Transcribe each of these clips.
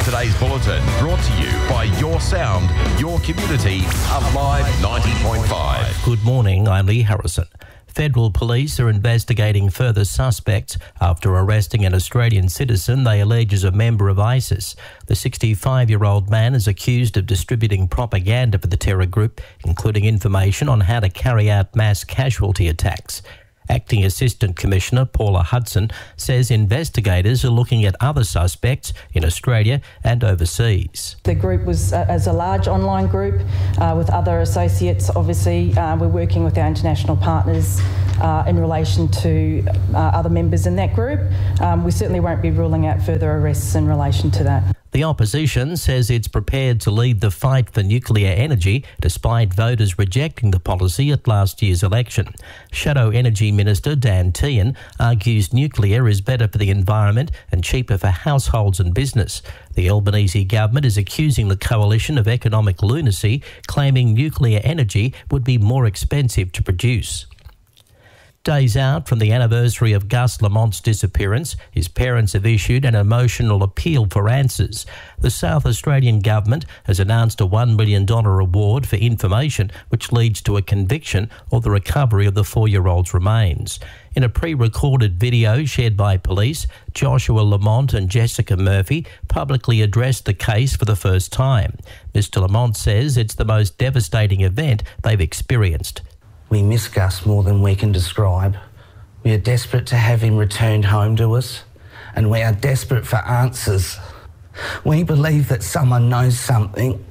today's bulletin, brought to you by Your Sound, Your Community, Alive 90.5. Good morning, I'm Lee Harrison. Federal police are investigating further suspects after arresting an Australian citizen they allege is a member of ISIS. The 65-year-old man is accused of distributing propaganda for the terror group, including information on how to carry out mass casualty attacks. Acting Assistant Commissioner Paula Hudson says investigators are looking at other suspects in Australia and overseas. The group was as a large online group with other associates. Obviously, we're working with our international partners in relation to other members in that group. We certainly won't be ruling out further arrests in relation to that. The opposition says it's prepared to lead the fight for nuclear energy despite voters rejecting the policy at last year's election. Shadow Energy Minister Dan Tehan argues nuclear is better for the environment and cheaper for households and business. The Albanese government is accusing the coalition of economic lunacy, claiming nuclear energy would be more expensive to produce. Days out from the anniversary of Gus Lamont's disappearance, his parents have issued an emotional appeal for answers. The South Australian government has announced a $1 million reward for information which leads to a conviction or the recovery of the 4-year-old's remains. In a pre-recorded video shared by police, Joshua Lamont and Jessica Murphy publicly addressed the case for the first time. Mr. Lamont says it's the most devastating event they've experienced. We miss Gus more than we can describe. We are desperate to have him returned home to us, and we are desperate for answers. We believe that someone knows something.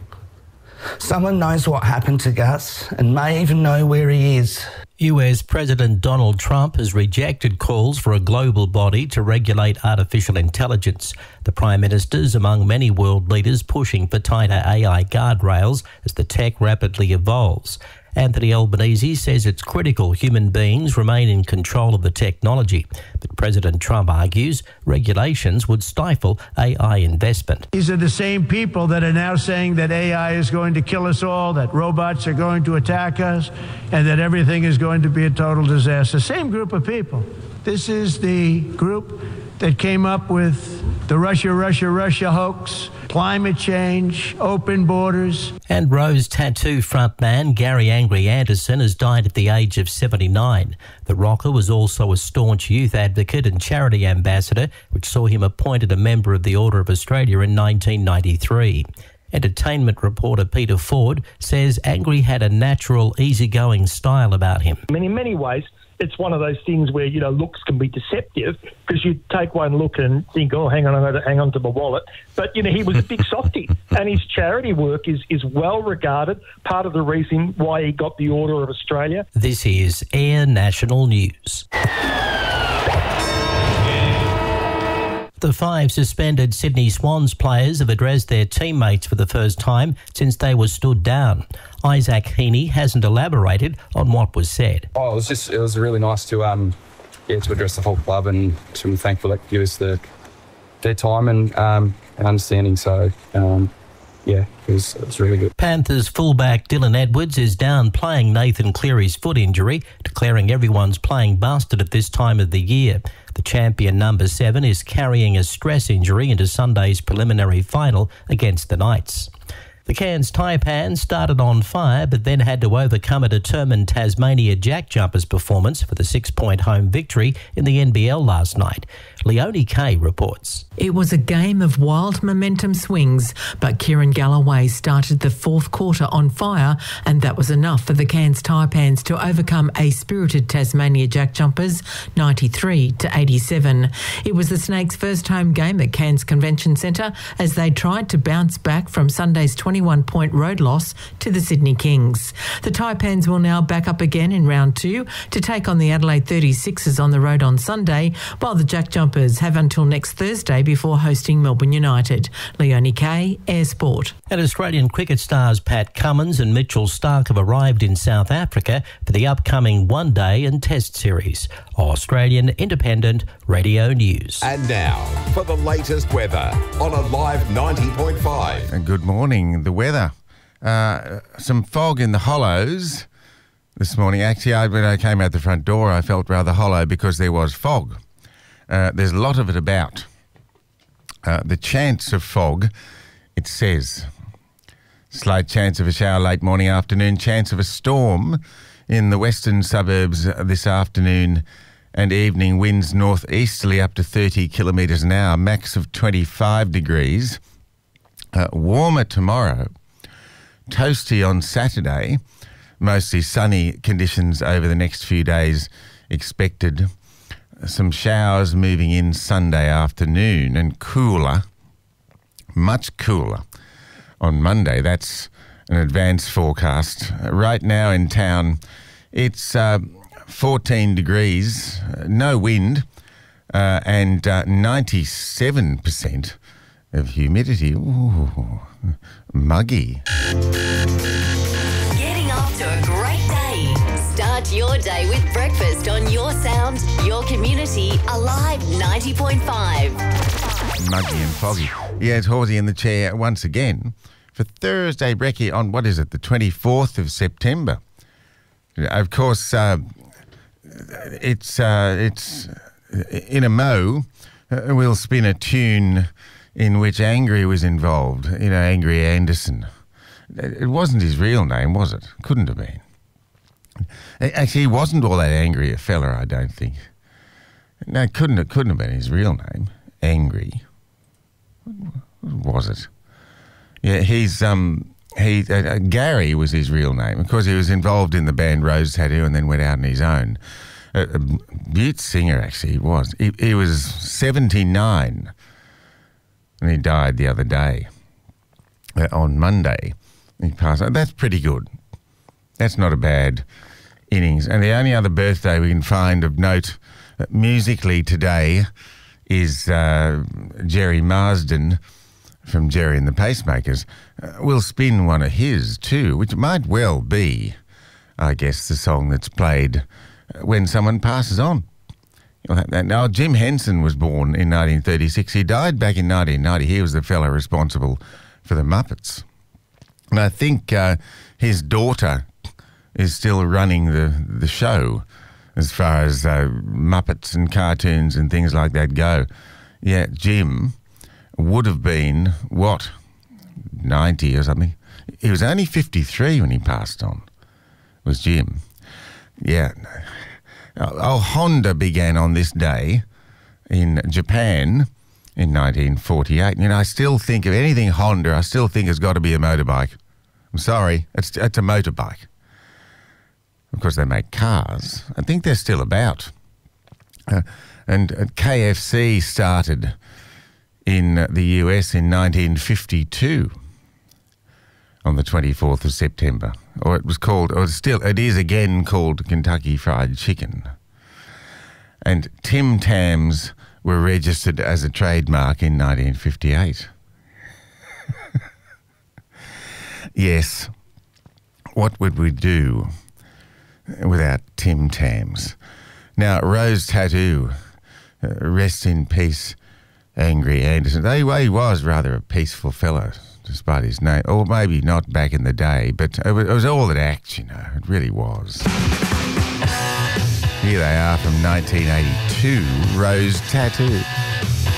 Someone knows what happened to Gus and may even know where he is. US President Donald Trump has rejected calls for a global body to regulate artificial intelligence. The Prime Minister is among many world leaders pushing for tighter AI guardrails as the tech rapidly evolves. Anthony Albanese says it's critical human beings remain in control of the technology, but President Trump argues regulations would stifle AI investment. These are the same people that are now saying that AI is going to kill us all, that robots are going to attack us, and that everything is going to be a total disaster. Same group of people. This is the group that came up with the Russia hoax, climate change, open borders. And Rose Tattoo frontman Gary Angry Anderson has died at the age of 79. The rocker was also a staunch youth advocate and charity ambassador, which saw him appointed a member of the Order of Australia in 1993. Entertainment reporter Peter Ford says Angry had a natural, easygoing style about him. In many ways, it's one of those things where, looks can be deceptive because you take one look and think, oh, hang on, I'm going to hang on to my wallet. But, he was a big softie and his charity work is well regarded, part of the reason why he got the Order of Australia. This is Air National News. The 5 suspended Sydney Swans players have addressed their teammates for the first time since they were stood down. Isaac Heaney hasn't elaborated on what was said. Oh, it was really nice to address the whole club, and I'm thankful that give us their time and understanding. So, it was really good. Panthers fullback Dylan Edwards is downplaying Nathan Cleary's foot injury, declaring everyone's playing busted at this time of the year. The champion number 7 is carrying a stress injury into Sunday's preliminary final against the Knights. The Cairns Taipans started on fire but then had to overcome a determined Tasmania Jack Jumpers performance for the 6-point home victory in the NBL last night. Leonie Kay reports. It was a game of wild momentum swings, but Kieran Galloway started the fourth quarter on fire, and that was enough for the Cairns Taipans to overcome a spirited Tasmania Jack Jumpers 93-87. It was the Snakes' first home game at Cairns Convention Centre as they tried to bounce back from Sunday's 21-point road loss to the Sydney Kings. The Taipans will now back up again in round 2 to take on the Adelaide 36ers on the road on Sunday, while the Jack Jumpers have until next Thursday before hosting Melbourne United. Leonie Kay, Air Sport. And Australian cricket stars Pat Cummins and Mitchell Starc have arrived in South Africa for the upcoming one-day and test series. Australian Independent Radio News. And now for the latest weather on Alive 90.5. And good morning. The weather. Some fog in the hollows this morning. Actually, when I came out the front door, I felt rather hollow because there was fog. There's a lot of it about. The chance of fog, it says. Slight chance of a shower late morning, afternoon. Chance of a storm in the western suburbs this afternoon and evening. Winds northeasterly up to 30 kilometres an hour. Max of 25 degrees. Warmer tomorrow. Toasty on Saturday. Mostly sunny conditions over the next few days expected. Some showers moving in Sunday afternoon and cooler, much cooler on Monday. That's an advanced forecast. Right now in town, it's 14 degrees, no wind, and 97% of humidity. Ooh, muggy. Getting off to a great day. Start your day with breakfast on Your Sound, Your Community, Alive 90.5. Muggy and foggy. Yeah, it's Horsey in the chair once again for Thursday brekkie on, what is it, the 24th of September. Of course, it's in a mo. We'll spin a tune in which Angry was involved. You know, Angry Anderson. It wasn't his real name, was it? Couldn't have been. Actually, he wasn't all that angry a fella, I don't think. No, it couldn't have been his real name. Angry. What was it? Yeah, Gary was his real name. Of course, he was involved in the band Rose Tattoo and then went out on his own. A beaut singer, actually, he was. He was 79 and he died the other day. On Monday, he passed. That's pretty good. That's not a bad innings. And the only other birthday we can find of note musically today is Jerry Marsden from Jerry and the Pacemakers. We'll spin one of his too, which might well be, I guess, the song that's played when someone passes on. Now, Jim Henson was born in 1936. He died back in 1990. He was the fellow responsible for the Muppets. And I think his daughter is still running the show as far as Muppets and cartoons and things like that go. Yeah, Jim would have been, 90 or something? He was only 53 when he passed on, was Jim. Yeah. Honda began on this day in Japan in 1948. You know, I still think of anything Honda, I still think it's got to be a motorbike. I'm sorry, it's a motorbike. Of course, they make cars. I think they're still about. And KFC started in the US in 1952 on the 24th of September. Or it was called, it is again called Kentucky Fried Chicken. And Tim Tams were registered as a trademark in 1958. Yes. What would we do without Tim Tams? Now, Rose Tattoo, rest in peace, Angry Anderson. He was rather a peaceful fellow, despite his name. Or maybe not back in the day, but it was all that act, you know. It really was. Here they are from 1982, Rose Tattoo.